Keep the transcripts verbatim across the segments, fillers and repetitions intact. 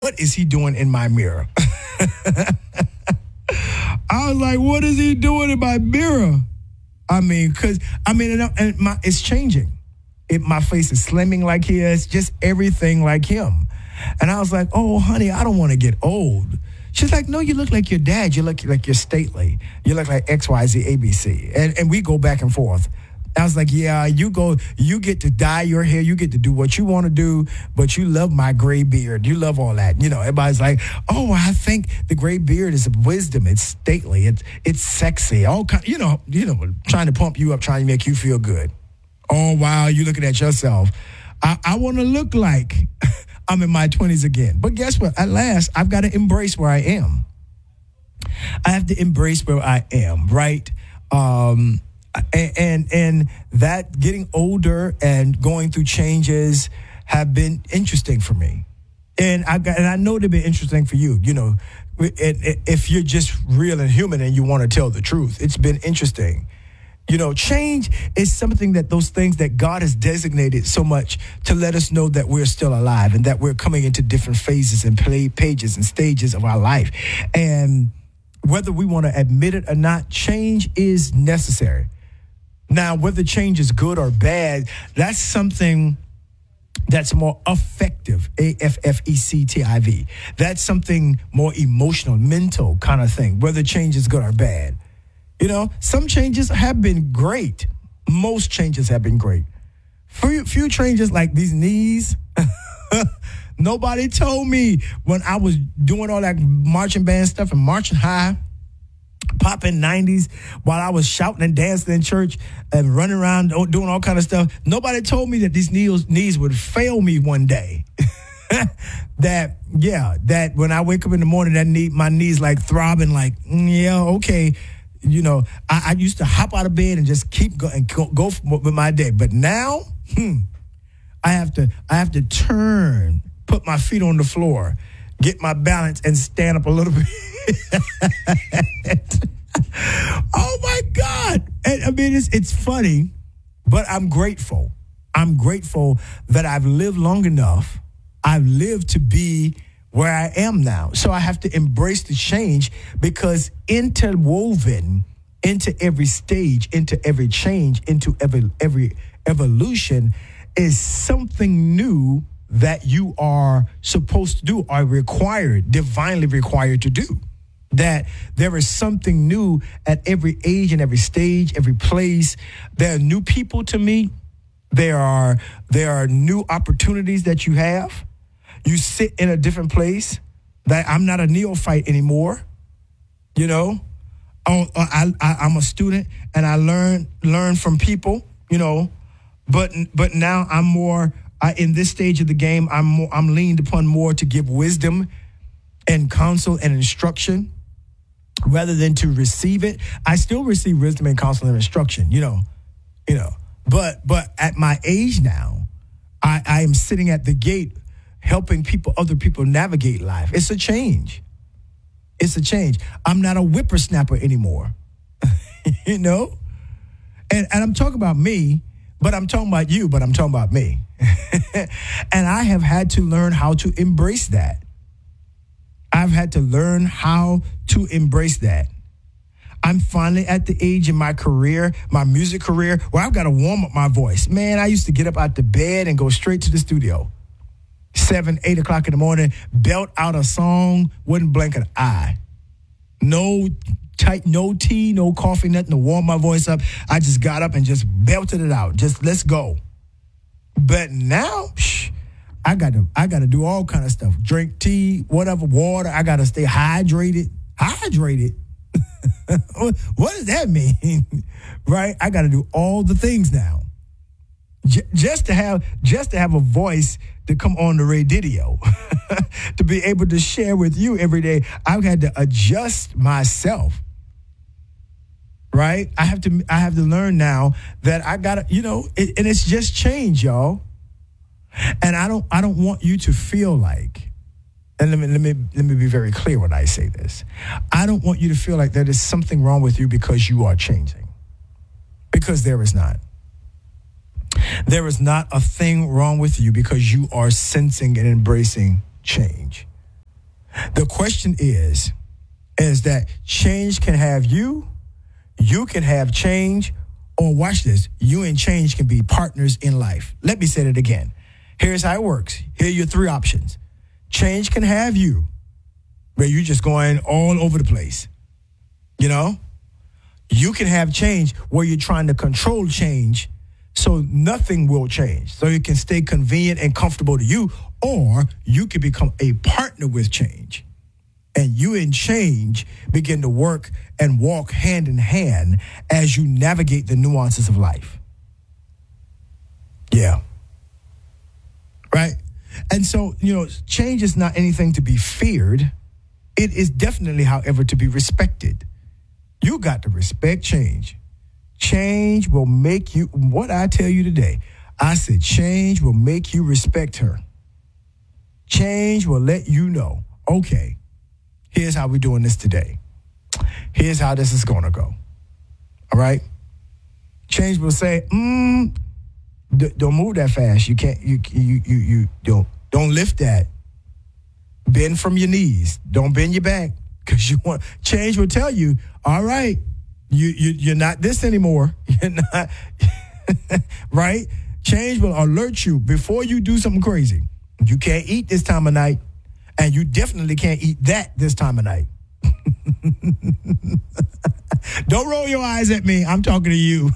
what is he doing in my mirror? I was like, what is he doing in my mirror? I mean, because, I mean, and, and my, it's changing. It, my face is slimming like his, just everything like him. And I was like, oh, honey, I don't want to get old. She's like, no, you look like your dad. You look like you're stately. You look like X, Y, Z, A, B, C. And, and we go back and forth. I was like, yeah, you go, you get to dye your hair. You get to do what you want to do, but you love my gray beard. You love all that. You know, everybody's like, oh, I think the gray beard is wisdom. It's stately. It's, it's sexy. All kind, you know, you know, trying to pump you up, trying to make you feel good. Oh, wow, you looking at yourself. I, I want to look like I'm in my twenties again. But guess what? At last, I've got to embrace where I am. I have to embrace where I am, right? Um, and, and and that getting older and going through changes have been interesting for me. And I got, and I know they've been interesting for you. You know, if you're just real and human and you want to tell the truth, it's been interesting. You know, change is something that those things that God has designated so much to let us know that we're still alive and that we're coming into different phases and play pages and stages of our life. And whether we want to admit it or not, change is necessary. Now, whether change is good or bad, that's something that's more effective, A F F E C T I V. That's something more emotional, mental kind of thing, whether change is good or bad. You know, some changes have been great. Most changes have been great. Few, few changes like these knees. Nobody told me when I was doing all that marching band stuff and marching high, popping nineties, while I was shouting and dancing in church and running around doing all kind of stuff. Nobody told me that these knees, knees would fail me one day. that, yeah, that when I wake up in the morning, that knee, my knees like throbbing like, mm, yeah, okay. You know, I, I used to hop out of bed and just keep going, go, go with my day. But now, hmm, I have to, I have to turn, put my feet on the floor, get my balance, and stand up a little bit. Oh my God! And, I mean, it's it's funny, but I'm grateful. I'm grateful that I've lived long enough. I've lived to be where I am now. So I have to embrace the change, because interwoven into every stage, into every change, into every every evolution is something new that you are supposed to do, are required, divinely required to do. That there is something new at every age and every stage, every place. There are new people to meet. There are there are new opportunities that you have. You sit in a different place. That I'm not a neophyte anymore. You know, I, I, I, I'm a student and I learn learn from people. You know, but but now I'm more I, in this stage of the game. I'm more, I'm leaned upon more to give wisdom and counsel and instruction rather than to receive it. I still receive wisdom and counsel and instruction. You know, you know, but but at my age now, I, I am sitting at the gate, helping people, other people navigate life. It's a change. It's a change. I'm not a whippersnapper anymore, you know? And, and I'm talking about me, but I'm talking about you, but I'm talking about me. And I have had to learn how to embrace that. I've had to learn how to embrace that. I'm finally at the age in my career, my music career, where I've got to warm up my voice. Man, I used to get up out the bed and go straight to the studio. Seven, eight o'clock in the morning, belt out a song, wouldn't blink an eye. No tight, no tea, no coffee, nothing to warm my voice up. I just got up and just belted it out. Just let's go. But now, shh, I got to, I got to do all kind of stuff. Drink tea, whatever, water. I got to stay hydrated. Hydrated. What does that mean? Right? I got to do all the things now. J- just to have, just to have a voice to come on the radio, to be able to share with you every day. I've had to adjust myself. Right? I have to, I have to learn now that I gotta, you know, it, and it's just change, y'all. And I don't, I don't want you to feel like, and let me, let me, let me be very clear when I say this. I don't want you to feel like there is something wrong with you because you are changing, because there is not. There is not a thing wrong with you because you are sensing and embracing change. The question is, is that change can have you, you can have change, or watch this, you and change can be partners in life. Let me say it again. Here's how it works. Here are your three options. Change can have you, where you're just going all over the place. You know? You can have change where you're trying to control change so nothing will change. So it can stay convenient and comfortable to you, or you can become a partner with change. And you and change begin to work and walk hand in hand as you navigate the nuances of life. Yeah. Right? And so, you know, change is not anything to be feared. It is definitely, however, to be respected. You got to respect change. Change will make you, what I tell you today, I said change will make you respect her. Change will let you know, okay, here's how we're doing this today. Here's how this is going to go. All right? Change will say, mm, d- don't move that fast. You can't, you, you, you, you don't, don't lift that. Bend from your knees. Don't bend your back. Because you want, change will tell you, all right, you, you, you're not this anymore. You're not, right? Change will alert you before you do something crazy. You can't eat this time of night, and you definitely can't eat that this time of night. Don't roll your eyes at me. I'm talking to you.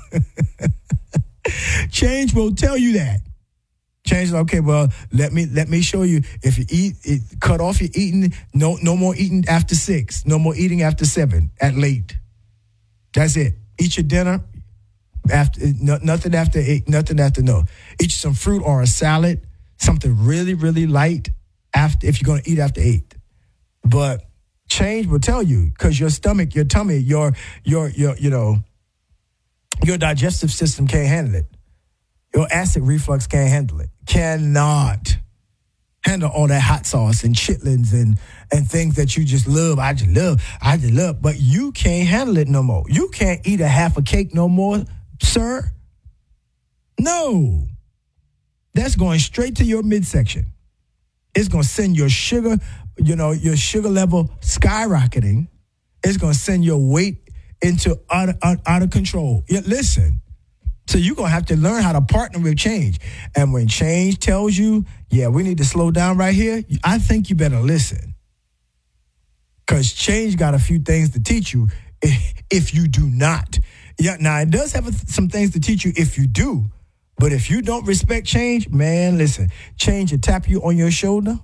Change will tell you that. Change, okay, well, let me let me show you. If you eat, it, cut off your eating. No, no more eating after six. No more eating after seven at late. That's it. Eat your dinner after no, nothing after eight. Nothing after no. Eat some fruit or a salad. Something really, really light after if you're gonna eat after eight. But change will tell you because your stomach, your tummy, your your your you know your digestive system can't handle it. Your acid reflux can't handle it. Cannot handle all that hot sauce and chitlins and, and things that you just love. I just love. I just love. But you can't handle it no more. You can't eat a half a cake no more, sir. No. That's going straight to your midsection. It's going to send your sugar, you know, your sugar level skyrocketing. It's going to send your weight into out of, out, out of control. Yeah, listen. So you're going to have to learn how to partner with change. And when change tells you, yeah, we need to slow down right here, I think you better listen. Because change got a few things to teach you if you do not. Yeah, now, it does have some things to teach you if you do. But if you don't respect change, man, listen, change will tap you on your shoulder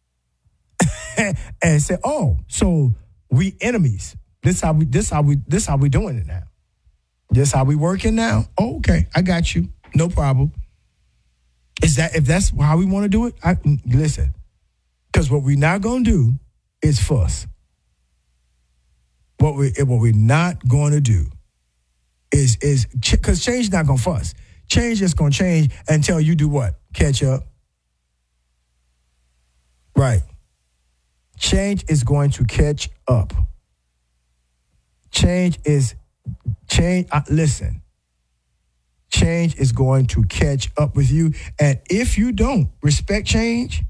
and say, oh, so we enemies. This how we this how we this how we doing it now. This how we working now? Oh, okay, I got you. No problem. Is that if that's how we want to do it? I, listen, because what we're not gonna do is fuss. What we what we're not going to do is is because change is not gonna fuss. Change is gonna change until you do what? Catch up. Right. Change is going to catch up. Change is change. Uh, listen, change is going to catch up with you, and if you don't respect change,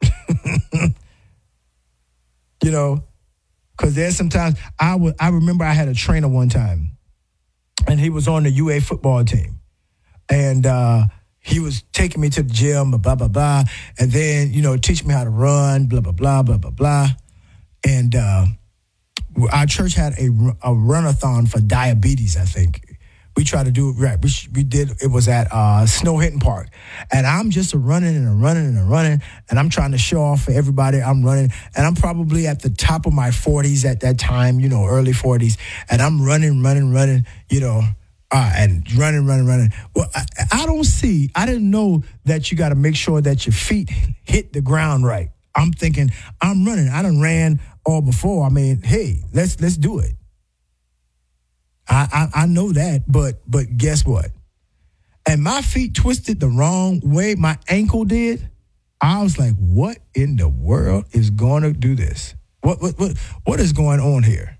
you know, because there's sometimes I would. I remember I had a trainer one time, and he was on the U A football team, and uh, he was taking me to the gym, blah blah blah, and then you know teach me how to run, blah blah blah blah blah blah, and. Uh, Our church had a, a run-a-thon for diabetes, I think. We tried to do it right. We, we did, it was at uh, Snow Hinton Park. And I'm just a running and a running and a running. And I'm trying to show off for everybody I'm running. And I'm probably at the top of my forties at that time, you know, early forties. And I'm running, running, running, you know, uh, and running, running, running. Well, I, I don't see, I didn't know that you got to make sure that your feet hit the ground right. I'm thinking, I'm running. I done ran all before. I mean, hey, let's let's do it. I, I I know that, but but guess what? And my feet twisted the wrong way. My ankle did. I was like, what in the world is going to do this? What what what what is going on here?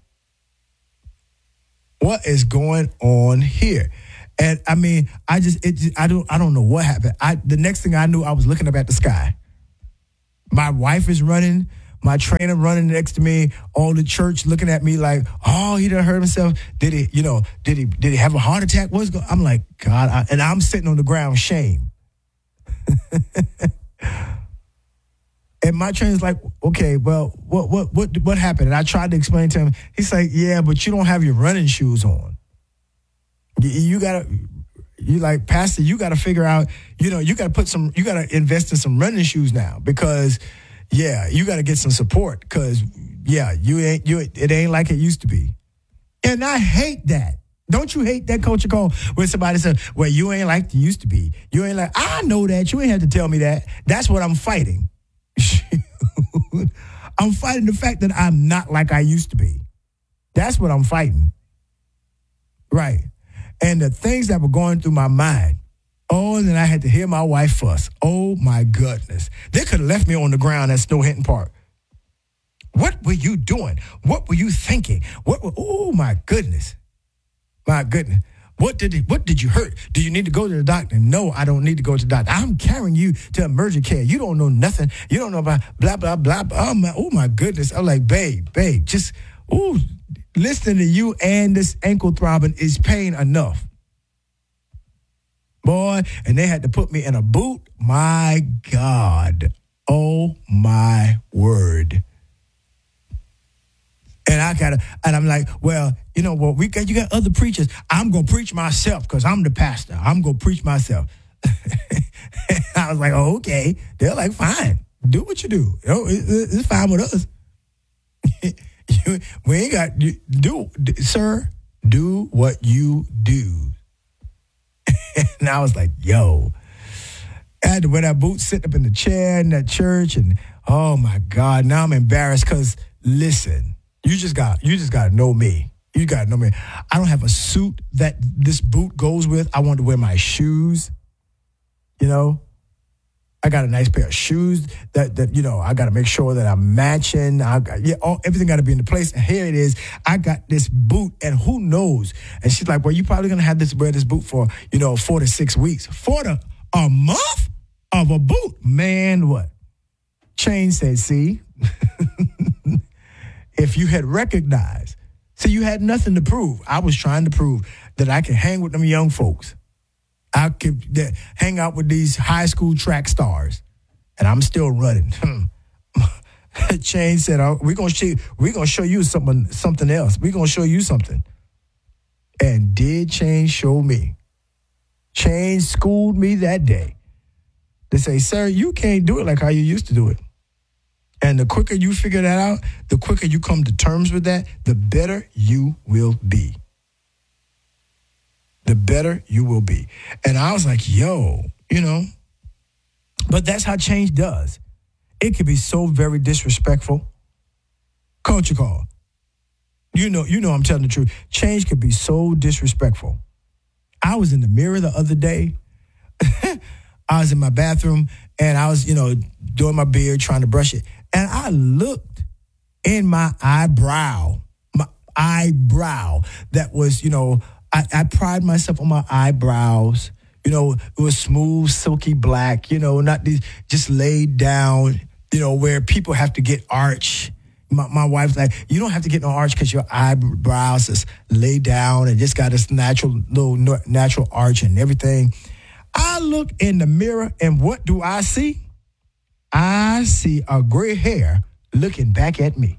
What is going on here? And I mean, I just it I don't I don't know what happened. I the next thing I knew, I was looking up at the sky. My wife is running. My trainer running next to me, all the church looking at me like, oh, he done hurt himself. Did he, you know, did he did he have a heart attack? What's going I'm like, God, I, and I'm sitting on the ground, shame. And my trainer's like, okay, well, what what what what happened? And I tried to explain to him. He's like, yeah, but you don't have your running shoes on. You, you gotta, you like, Pastor, you gotta figure out, you know, you gotta put some, you gotta invest in some running shoes now because, yeah, you gotta get some support because, yeah, you ain't you it ain't like it used to be. And I hate that. Don't you hate that, Coach Cole, when somebody says, well, you ain't like you used to be. You ain't like, I know that. You ain't have to tell me that. That's what I'm fighting. I'm fighting the fact that I'm not like I used to be. That's what I'm fighting. Right. And the things that were going through my mind. Oh, and then I had to hear my wife fuss. Oh, my goodness. They could have left me on the ground at Snow Hinton Park. What were you doing? What were you thinking? What? Were, oh, my goodness. My goodness. What did it, what did you hurt? Do you need to go to the doctor? No, I don't need to go to the doctor. I'm carrying you to emergency care. You don't know nothing. You don't know about blah, blah, blah. blah. Oh, my, oh, my goodness. I'm like, babe, babe, just, ooh, listening to you and this ankle throbbing is pain enough. Boy, and they had to put me in a boot. My God. Oh, my word. And I gotta, and I'm like, well, you know what? Well, we got you got other preachers. I'm gonna preach myself because I'm the pastor. I'm gonna preach myself. I was like, oh, okay. They're like, fine, do what you do. You know, it, it's fine with us. you, we ain't got you, do, sir. Do what you do. And I was like, yo. I had to wear that boot, sit up in the chair in that church, and oh my God, now I'm embarrassed because listen. You just got you just gotta know me. You gotta know me. I don't have a suit that this boot goes with. I want to wear my shoes. You know, I got a nice pair of shoes that that you know I got to make sure that I'm matching. I got, yeah, all, everything got to be in the place. And here it is. I got this boot, and who knows? And she's like, "Well, you're probably gonna have this wear this boot for you know four to six weeks, for the a month of a boot, man. What?" Chain said, "See." If you had recognized, see, you had nothing to prove. I was trying to prove that I could hang with them young folks. I could that, hang out with these high school track stars, and I'm still running. Chain said, oh, "We're gonna show we're gonna show you something something else. We're gonna show you something." And did Chain show me? Chain schooled me that day. They say, "Sir, you can't do it like how you used to do it." And the quicker you figure that out, the quicker you come to terms with that, the better you will be. The better you will be. And I was like, yo, you know, but that's how change does. It can be so very disrespectful. Culture call. You know, you know I'm telling the truth. Change can be so disrespectful. I was in the mirror the other day. I was in my bathroom and I was, you know, doing my beard, trying to brush it. And I looked in my eyebrow, my eyebrow that was, you know, I, I pride myself on my eyebrows. You know, it was smooth, silky black, you know, not these just laid down, you know, where people have to get arch. My, my wife's like, you don't have to get no arch because your eyebrows is laid down and just got this natural, little natural arch and everything. I look in the mirror and what do I see? I see a gray hair looking back at me.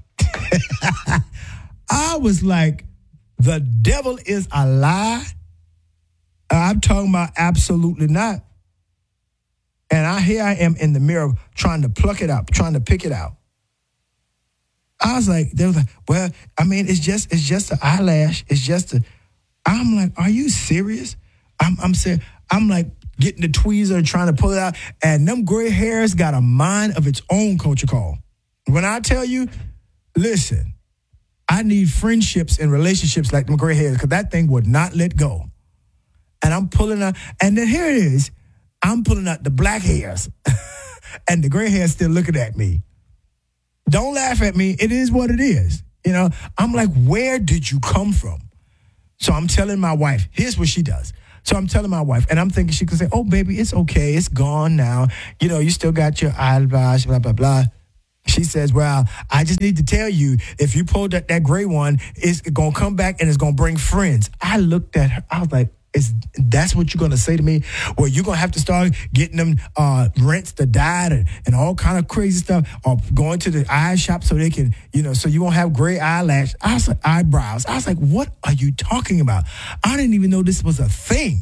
I was like, the devil is a lie. I'm talking about absolutely not. And I here I am in the mirror trying to pluck it out, trying to pick it out. I was like, they was like, well, I mean, it's just it's just an eyelash. It's just a. I'm like, are you serious? I'm I'm saying, I'm like getting the tweezer, trying to pull it out, and them gray hairs got a mind of its own, Culture Call. When I tell you, listen, I need friendships and relationships like them gray hairs because that thing would not let go. And I'm pulling out, and then here it is. I'm pulling out the black hairs, and the gray hairs still looking at me. Don't laugh at me. It is what it is. You know, I'm like, where did you come from? So I'm telling my wife, here's what she does. So I'm telling my wife, and I'm thinking she could say, oh, baby, it's okay. It's gone now. You know, you still got your eyebrows, blah, blah, blah. She says, well, I just need to tell you, if you pull that, that gray one, it's going to come back and it's going to bring friends. I looked at her. I was like, is that's what you're going to say to me? Well, you're going to have to start getting them uh, rents to dye and, and all kind of crazy stuff, or going to the eye shop so they can, you know, so you won't have gray eyelash. I was like, eyebrows. I was like, what are you talking about? I didn't even know this was a thing.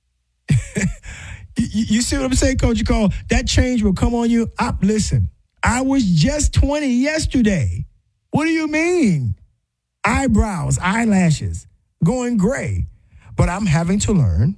you, you see what I'm saying, Coach Cole? That change will come on you. I, listen, I was just twenty yesterday. What do you mean? Eyebrows, eyelashes, going gray. But I'm having to learn,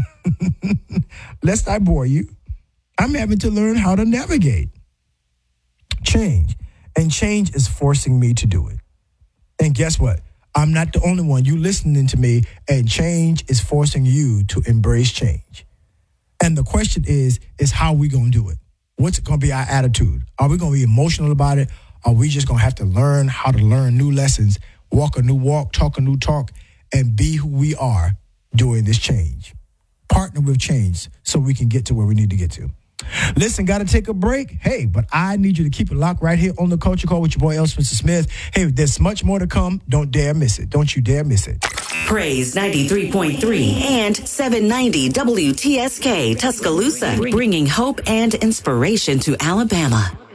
lest I bore you, I'm having to learn how to navigate change. And change is forcing me to do it. And guess what? I'm not the only one. You listening to me, and change is forcing you to embrace change. And the question is, is how we going to do it? What's going to be our attitude? Are we going to be emotional about it? Or are we just going to have to learn how to learn new lessons, walk a new walk, talk a new talk, and be who we are during this change? Partner with change so we can get to where we need to get to. Listen, got to take a break. Hey, but I need you to keep it locked right here on the Culture Call with your boy, L. Spencer Smith. Hey, there's much more to come. Don't dare miss it. Don't you dare miss it. Praise ninety-three point three and seven ninety W T S K Tuscaloosa, bringing hope and inspiration to Alabama.